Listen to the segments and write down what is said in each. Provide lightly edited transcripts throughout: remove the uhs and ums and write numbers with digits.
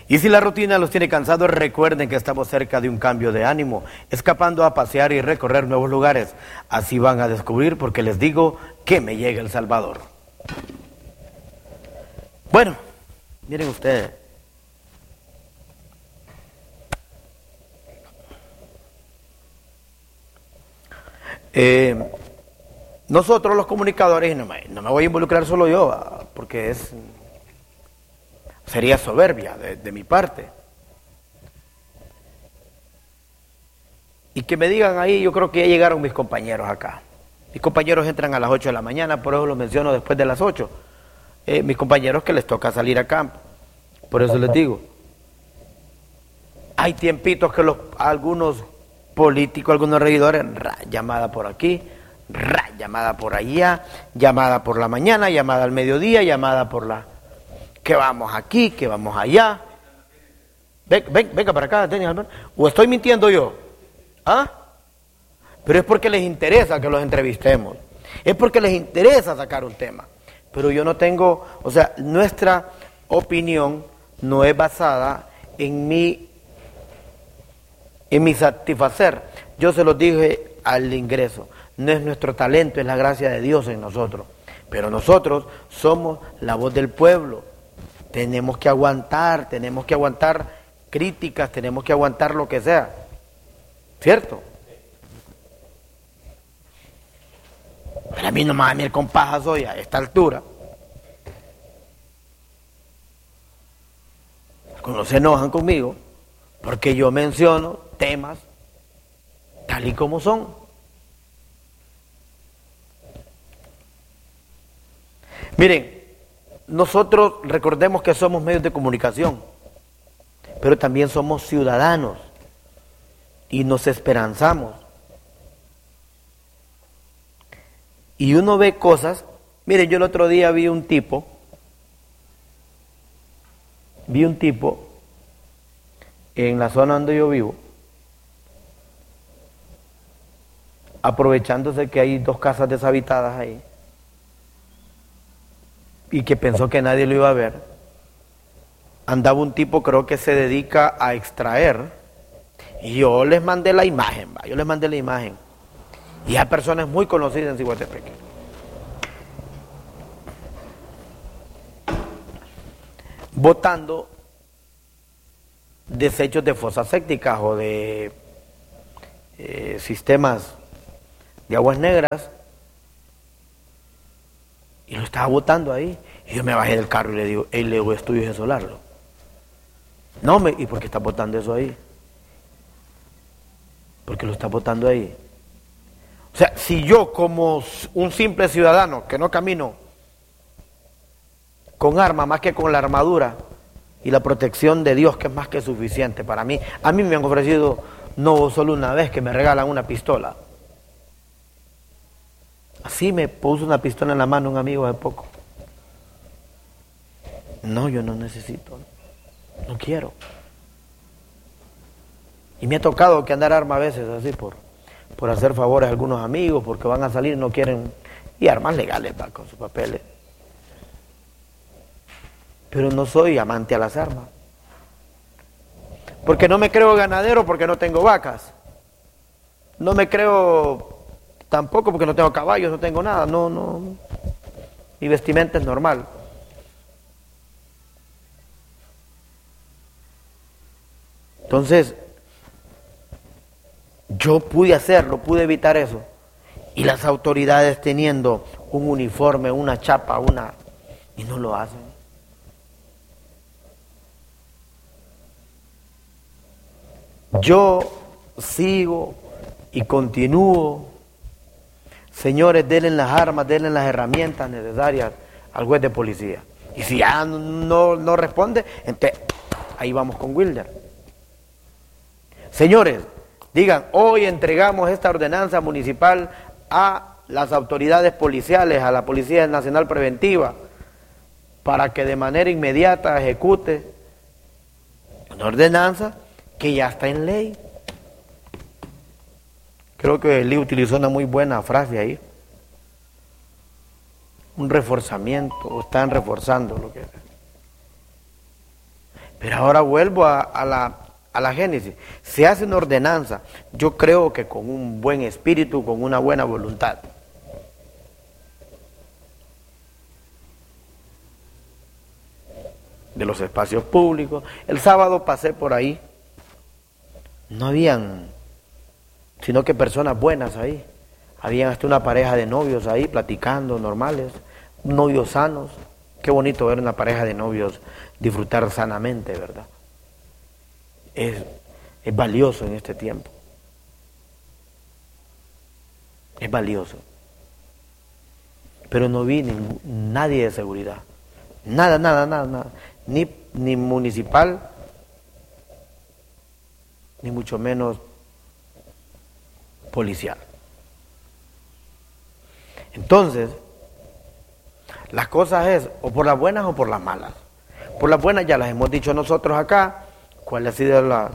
Y si la rutina los tiene cansados, recuerden que estamos cerca de un cambio de ánimo, escapando a pasear y recorrer nuevos lugares. Así van a descubrir, porque les digo que me llega El Salvador. Bueno, miren ustedes. Nosotros los comunicadores, no me voy a involucrar solo yo, porque sería soberbia de mi parte. Y que me digan ahí, yo creo que ya llegaron mis compañeros acá. Mis compañeros entran a las 8 de la mañana, por eso los menciono después de las 8. Mis compañeros que les toca salir a campo. Por eso les digo. Hay tiempitos que algunos políticos, algunos regidores, llamada por aquí, llamada por allá, llamada por la mañana, llamada al mediodía, llamada por la... que vamos aquí, que vamos allá. Venga para acá, Alberto. ¿O estoy mintiendo yo? ¿Ah? Pero es porque les interesa que los entrevistemos. Es porque les interesa sacar un tema. Pero yo no tengo, o sea, nuestra opinión no es basada en mi satisfacer. Yo se los dije al ingreso. No es nuestro talento, es la gracia de Dios en nosotros. Pero nosotros somos la voz del pueblo. Tenemos que aguantar críticas, tenemos que aguantar lo que sea. ¿Cierto? Pero a mí no me va a venir con pajas hoy a esta altura. Algunos se enojan conmigo porque yo menciono temas tal y como son. Miren, nosotros recordemos que somos medios de comunicación, pero también somos ciudadanos y nos esperanzamos. Y uno ve cosas. Miren, yo el otro día vi un tipo en la zona donde yo vivo, aprovechándose que hay 2 casas deshabitadas ahí, y que pensó que nadie lo iba a ver. Andaba un tipo, creo que se dedica a extraer, y yo les mandé la imagen, y hay personas muy conocidas en Ciguatepec. Botando desechos de fosas sépticas o de sistemas de aguas negras, y lo estaba botando ahí. Y yo me bajé del carro y le digo, ¿es tuyo ese solarlo? No, ¿y por qué estás botando eso ahí? Porque lo estás botando ahí. O sea, si yo como un simple ciudadano que no camino con arma más que con la armadura y la protección de Dios, que es más que suficiente para mí. A mí me han ofrecido, no solo una vez, que me regalan una pistola. Así me puso una pistola en la mano un amigo hace poco. No, yo no necesito, no quiero. Y me ha tocado que andar arma a veces así por hacer favores a algunos amigos, porque van a salir y no quieren, y armas legales con sus papeles. Pero no soy amante a las armas. Porque no me creo ganadero porque no tengo vacas. No me creo tampoco porque no tengo caballos, no tengo nada. No. Mi vestimenta es normal. Entonces, yo pude hacerlo, pude evitar eso. Y las autoridades teniendo un uniforme, una chapa, y no lo hacen. Yo sigo y continúo. Señores, denle las armas, denle las herramientas necesarias al juez de policía. Y si ya no responde, entonces ahí vamos con Wilder. Señores, digan, hoy entregamos esta ordenanza municipal a las autoridades policiales, a la Policía Nacional Preventiva, para que de manera inmediata ejecute una ordenanza que ya está en ley. Creo que Lee utilizó una muy buena frase ahí. Un reforzamiento, o están reforzando lo que es. Pero ahora vuelvo a la Génesis. Se hace una ordenanza, yo creo que con un buen espíritu, con una buena voluntad. De los espacios públicos. El sábado pasé por ahí. No habían, sino que personas buenas ahí. Habían hasta una pareja de novios ahí platicando, normales, novios sanos. Qué bonito ver una pareja de novios disfrutar sanamente, ¿verdad? Es valioso en este tiempo. Es valioso. Pero no vi nadie de seguridad. Nada. Ni municipal, ni mucho menos policial. Entonces, las cosas es o por las buenas o por las malas. Por las buenas ya las hemos dicho nosotros acá, cuál ha sido la...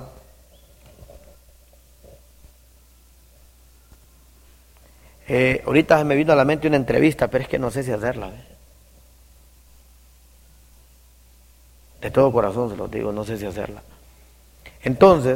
ahorita se me vino a la mente una entrevista, pero es que no sé si hacerla. De todo corazón se los digo, no sé si hacerla. Entonces,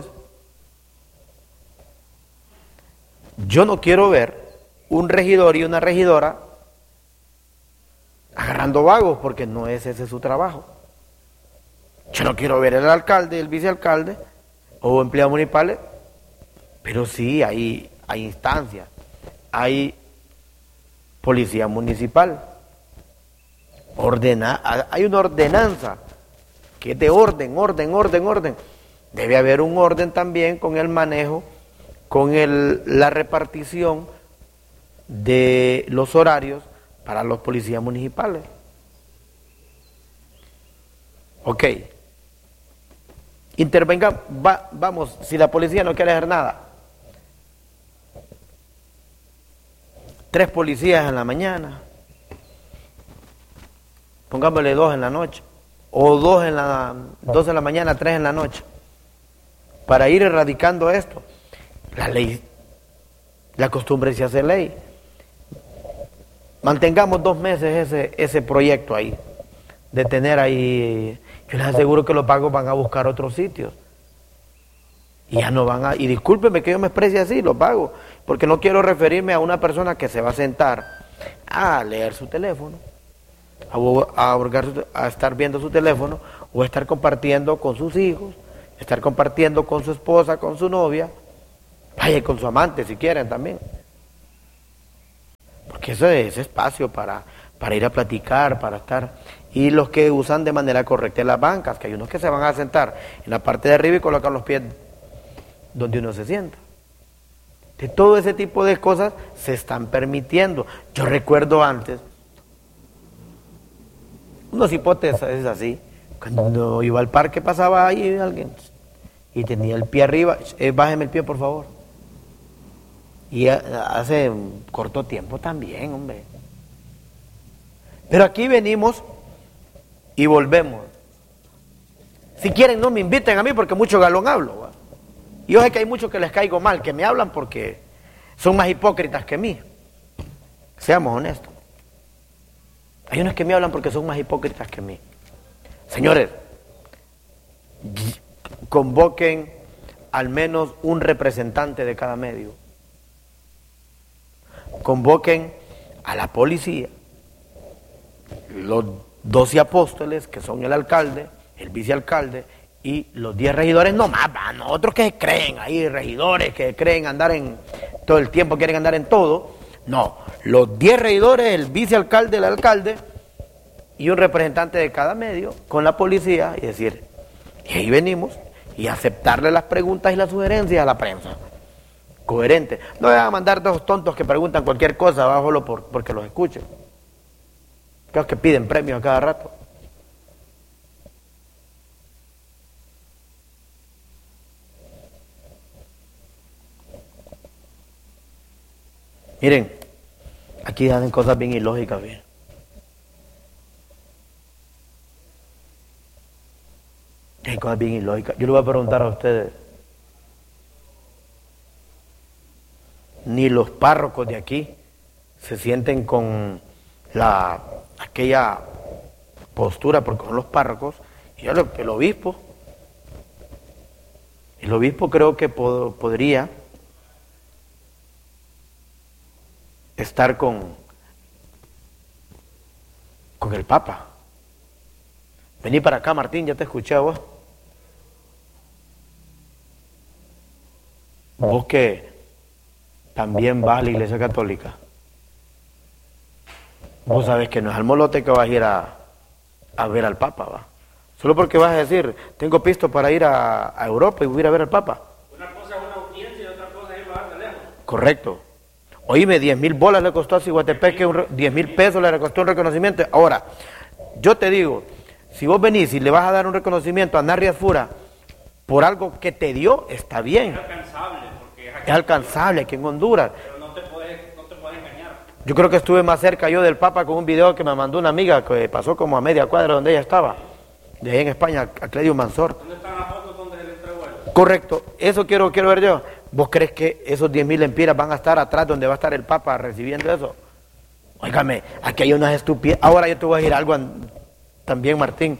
yo no quiero ver un regidor y una regidora agarrando vagos, porque no es ese su trabajo. Yo no quiero ver el alcalde, el vicealcalde o empleados municipales, pero sí hay instancias, hay policía municipal, hay una ordenanza que es de orden. Debe haber un orden también con el manejo, con la repartición de los horarios para los policías municipales. Ok. Intervenga, vamos, si la policía no quiere hacer nada. 3 policías en la mañana. Pongámosle 2 en la noche. O 2 en la mañana, 3 en la noche. Para ir erradicando esto. La ley, la costumbre se hace ley. Mantengamos 2 meses ese proyecto ahí. De tener ahí, yo les aseguro que los pagos van a buscar otros sitios. Y ya no van a, y discúlpeme que yo me exprese así, los pagos, porque no quiero referirme a una persona que se va a sentar a leer su teléfono, a estar viendo su teléfono, o estar compartiendo con sus hijos, estar compartiendo con su esposa, con su novia, vaya, con su amante si quieren también. Porque eso es espacio para ir a platicar, para estar. Y los que usan de manera correcta las bancas, que hay unos que se van a sentar en la parte de arriba y colocan los pies donde uno se sienta. De todo ese tipo de cosas se están permitiendo. Yo recuerdo antes, unos hipótesis así, cuando iba al parque pasaba ahí alguien y tenía el pie arriba, bájeme el pie por favor. Y hace corto tiempo también, hombre. Pero aquí venimos y volvemos. Si quieren no me inviten a mí porque mucho galón hablo, ¿va? Y yo sé que hay muchos que les caigo mal, que me hablan porque son más hipócritas que mí. Seamos honestos. Hay unos que me hablan porque son más hipócritas que mí. Señores, convoquen al menos un representante de cada medio. Convoquen a la policía, los 12 apóstoles, que son el alcalde, el vicealcalde, y los 10 regidores nomás, van otros que creen ahí, regidores que creen andar en todo el tiempo, quieren andar en todo. No, los 10 regidores, el vicealcalde, el alcalde, y un representante de cada medio, con la policía, y decir, y ahí venimos, y aceptarle las preguntas y las sugerencias a la prensa. Coherente. No van a mandar 2 tontos que preguntan cualquier cosa abajo porque los escuchen. Creo que piden premios a cada rato. Miren, aquí hacen cosas bien ilógicas, bien. Hay cosas bien ilógicas. Yo le voy a preguntar a ustedes. Ni los párrocos de aquí se sienten con aquella postura, porque son los párrocos, y el obispo, El obispo creo que podría estar con el Papa. Vení para acá, Martín, ya te escuché a vos. Vos que también vas a la Iglesia Católica. Vos sabés que no es al molote que vas a ir a ver al Papa, va. Solo porque vas a decir, tengo pisto para ir a Europa y voy a ir a ver al Papa. Una cosa es una audiencia y otra cosa es ir a de lejos. Correcto. Oíme, 10,000 bolas le costó a Ciguatepec, 10,000 pesos le costó un reconocimiento. Ahora, yo te digo, si vos venís y le vas a dar un reconocimiento a Narri Fura por algo que te dio, está bien. Es alcanzable, porque es alcanzable aquí en Honduras. Pero no te puedes engañar. Yo creo que estuve más cerca yo del Papa con un video que me mandó una amiga que pasó como a media cuadra donde ella estaba, de ahí en España, a Cledio Mansor. ¿Dónde están las fotos donde le entregó él? Correcto, eso quiero ver yo. ¿Vos crees que esos 10,000 lempiras van a estar atrás donde va a estar el Papa recibiendo eso? Óigame, aquí hay unas estupidez. Ahora yo te voy a decir algo también, Martín.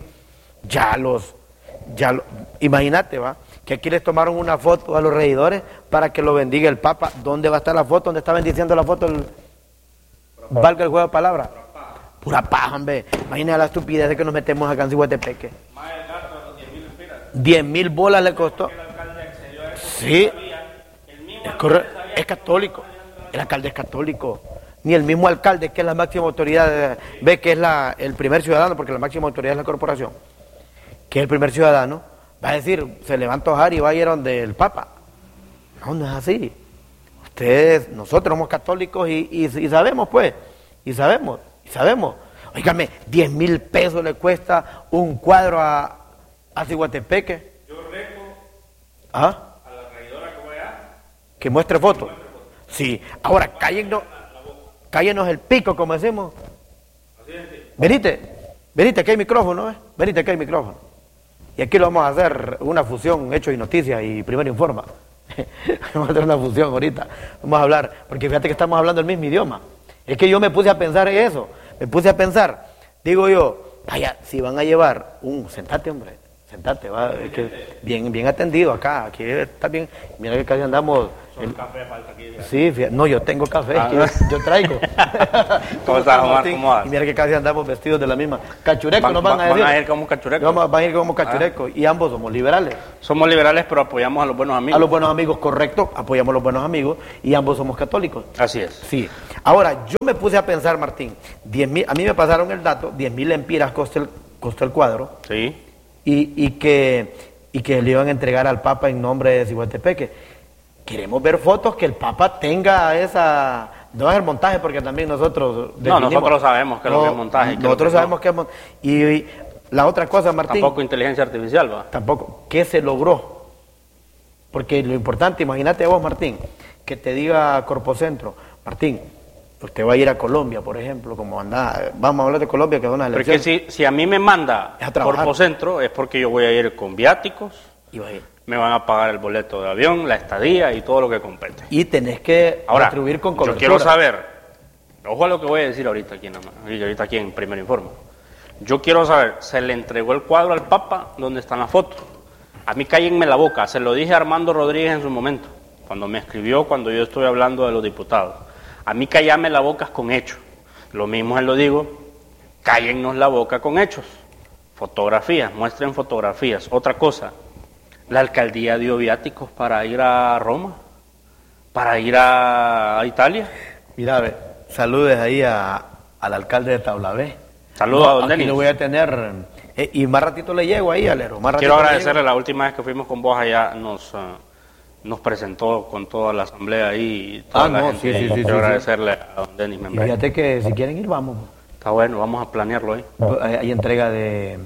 Imagínate, va, que aquí les tomaron una foto a los regidores para que lo bendiga el Papa. ¿Dónde va a estar la foto? ¿Dónde está bendiciendo la foto? Valga el juego de palabras. Pura paja, hombre. Imagínate la estupidez de que nos metemos acá en Ciguatepeque. Más el gasto de los 10,000 lempiras. 10,000 bolas le costó. El alcalde accedió a eso. Sí, El mismo es católico. El alcalde es católico. Ni el mismo alcalde, que es la máxima autoridad, ve que es el primer ciudadano, porque la máxima autoridad es la corporación, que es el primer ciudadano, va a decir, se levanta a ojar y va a ir donde el Papa. No es así. Nosotros somos católicos y sabemos, pues, y sabemos. Óigame, 10,000 pesos le cuesta un cuadro a Ciguatepeque. Yo reco ¿Ah? a la regidora que vaya Que muestre fotos. Sí, ahora cállenos el pico, como decimos. Venite, que hay micrófono, venite, que hay micrófono. Y aquí lo vamos a hacer una fusión, hechos y noticias y primero informa. Vamos a hacer una fusión ahorita. Vamos a hablar, porque fíjate que estamos hablando el mismo idioma. Es que yo me puse a pensar en eso. Digo yo, vaya, si van a llevar sentate, hombre, sentate, va, es que bien atendido acá, aquí está bien. Mira que casi andamos. café falta aquí. Sí, no, yo tengo café, yo traigo. ¿Cómo estás, Omar? ¿Cómo vas? Y mira que casi andamos vestidos de la misma. Cachureco nos van a decir. Van a ir como cachureco. Van a ir como cachureco. Y ambos somos liberales. Somos liberales, pero apoyamos a los buenos amigos. A los buenos amigos, correcto. Apoyamos a los buenos amigos. Y ambos somos católicos. Así es. Sí. Ahora, yo me puse a pensar, Martín, 10,000, a mí me pasaron el dato, 10,000 lempiras costó el cuadro. Sí. Y que le iban a entregar al Papa en nombre de Ciguatepeque. Queremos ver fotos que el Papa tenga esa... No es el montaje, porque también nosotros... nosotros sabemos que es lo que es montaje. Nosotros sabemos que es montaje. Y la otra cosa, Martín... Tampoco inteligencia artificial, ¿va? Tampoco. ¿Qué se logró? Porque lo importante, imagínate vos, Martín, que te diga Corpocentro, Martín, usted va a ir a Colombia, por ejemplo, como anda... Vamos a hablar de Colombia, que es una elección. Porque si a mí me manda Corpocentro, es porque yo voy a ir con viáticos. Y va a ir. Me van a pagar el boleto de avión, la estadía y todo lo que compete. Y tenés que contribuir con cobertura. Yo quiero saber, ojo a lo que voy a decir ahorita aquí en Primer Informe. Yo quiero saber, ¿se le entregó el cuadro al Papa? ¿Dónde están las fotos? A mí cállenme la boca, se lo dije a Armando Rodríguez en su momento, cuando me escribió, cuando yo estuve hablando de los diputados. A mí cállame la boca con hechos. Lo mismo se lo digo, cállennos la boca con hechos. Fotografías, muestren fotografías. Otra cosa. La alcaldía dio viáticos para ir a Roma, para ir a Italia. Mira, saludes ahí al alcalde de Tablabé. Saludos a don Denis. Aquí lo voy a tener, y más ratito le llego ahí, Alero. Quiero agradecerle, la última vez que fuimos con vos allá, nos presentó con toda la asamblea ahí. Y toda la gente. Sí. Quiero agradecerle a don Denis. Y fíjate que si quieren ir, vamos. Está bueno, vamos a planearlo hoy. Hay entrega de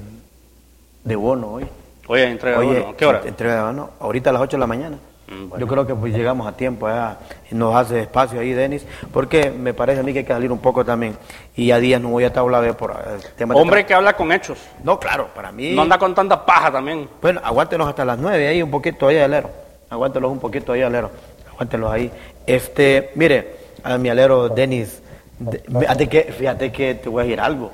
bono hoy. Oye, entrega de bono. ¿A qué hora? Entrega de bono, ahorita a las 8 de la mañana. Bueno. Yo creo que pues llegamos a tiempo, nos hace espacio ahí, Denis, porque me parece a mí que hay que salir un poco también. Y a días no voy a Tablabé por el tema. Hombre que habla con hechos. No, claro, para mí. No anda con tanta paja también. Bueno, aguántenos hasta las 9 ahí, un poquito ahí, Alero. Aguántelos un poquito ahí, Alero. Aguántelos ahí. Mire, a mi Alero, Denis, fíjate que te voy a decir algo.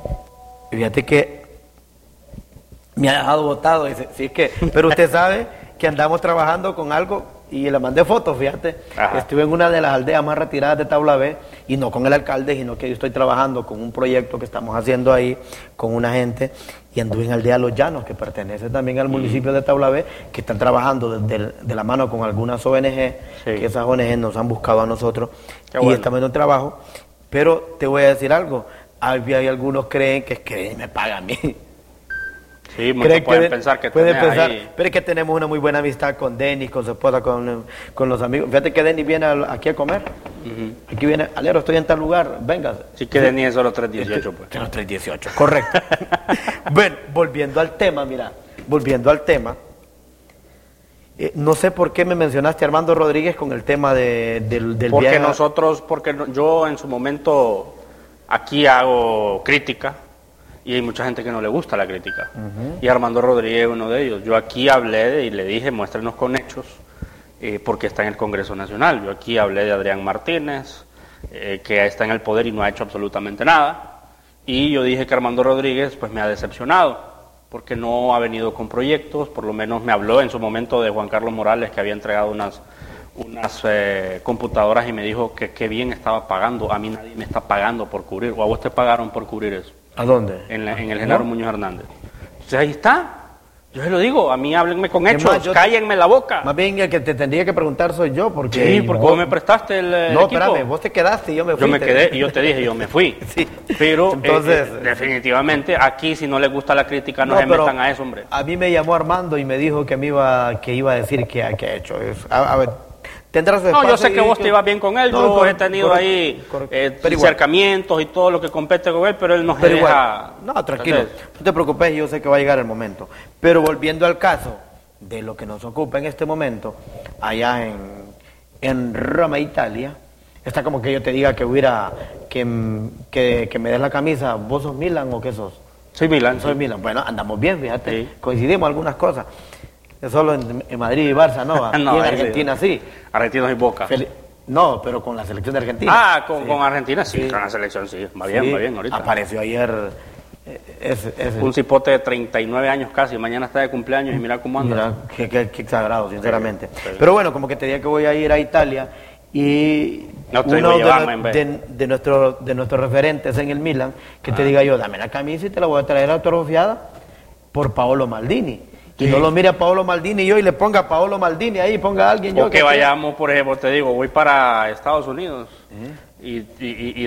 Fíjate que me ha dejado botado, dice, sí, es que, pero usted sabe que andamos trabajando con algo y le mandé fotos, fíjate. Ajá. Estuve en una de las aldeas más retiradas de Taulabé y no con el alcalde, sino que yo estoy trabajando con un proyecto que estamos haciendo ahí con una gente y anduve en Aldea Los Llanos, que pertenece también al municipio de Taulabé, que están trabajando de la mano con algunas ONG, que esas ONG nos han buscado a nosotros y estamos en un trabajo. Pero te voy a decir algo, hay algunos creen que me paga a mí. Sí, muchos pueden pensar que pueden pensar, ahí. pero es que tenemos una muy buena amistad con Denis, con su esposa, con los amigos. Fíjate que Denis viene aquí a comer. Aquí viene, Alero, estoy en tal lugar, venga. Sí, que Denis es solo 318, pues. Solo 318, correcto. Bueno, volviendo al tema, mira, no sé por qué me mencionaste a Armando Rodríguez con el tema del porque viaje. Porque yo en su momento aquí hago crítica. Y hay mucha gente que no le gusta la crítica. Y Armando Rodríguez es uno de ellos. Yo aquí hablé y le dije, muéstrenos con hechos, porque está en el Congreso Nacional. Yo aquí hablé de Adrián Martínez, que está en el poder y no ha hecho absolutamente nada. Y yo dije que Armando Rodríguez pues me ha decepcionado, porque no ha venido con proyectos. Por lo menos me habló en su momento de Juan Carlos Morales, que había entregado unas computadoras y me dijo que qué bien estaba pagando. A mí nadie me está pagando por cubrir. ¿O a vos te pagaron por cubrir eso? ¿A dónde? En el Genaro Muñoz Hernández. Entonces ahí está. Yo se lo digo, a mí háblenme con hechos, cállenme la boca. Más bien el que te tendría que preguntar soy yo, porque... Sí, porque vos me prestaste el No, equipo. espérame, vos te quedaste y yo me fui. Yo me quedé y yo te dije, yo me fui. Sí. Pero entonces, definitivamente aquí si no les gusta la crítica no se metan a eso, hombre. A mí me llamó Armando y me dijo que iba a decir que ha hecho eso. A ver, tendrá su espacio. No, yo sé que vos te ibas bien con él, yo he tenido ahí acercamientos y todo lo que compete con él, pero él no se deja... No, tranquilo, no te preocupes, yo sé que va a llegar el momento. Pero volviendo al caso de lo que nos ocupa en este momento, allá en Roma, Italia, está como que yo te diga que que me des la camisa, ¿vos sos Milan o qué sos? Soy Milan. Soy Milan, bueno, andamos bien, fíjate, coincidimos algunas cosas. Solo en Madrid y Barça, ¿no? No, y en Argentina sí. Argentina y Boca. No, pero con la selección de Argentina. Ah, con Argentina sí, con la selección sí. Va bien ahorita. Apareció ayer un cipote de 39 años casi, mañana está de cumpleaños y mira cómo anda. Mira, qué exagerado, sinceramente. Sí. Pero bueno, como que te diga que voy a ir a Italia y uno de nuestros referentes en el Milan, que te diga yo, dame la camisa y te la voy a traer autografiada por Paolo Maldini. Y no lo mire a Paolo Maldini y le ponga a Paolo Maldini ahí, ponga a alguien yo. O que vayamos, por ejemplo, te digo, voy para Estados Unidos y